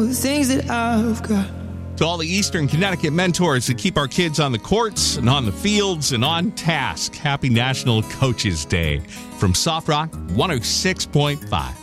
The things that I've got. To all the Eastern Connecticut mentors that keep our kids on the courts and on the fields and on task, happy National Coaches Day from Soft Rock 106.5.